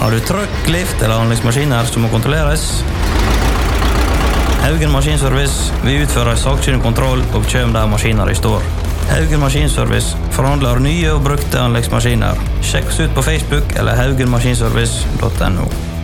Har du trøkk, lift eller anleggsmaskiner som må kontrolleres? Haugen Maskinservice, vi utfører sakkyndig kontroll og kommer der maskiner i står. Haugen Maskinservice forhandler nye og brukte anleggsmaskiner. Sjekk oss ut på Facebook eller haugenmaskinservice.no.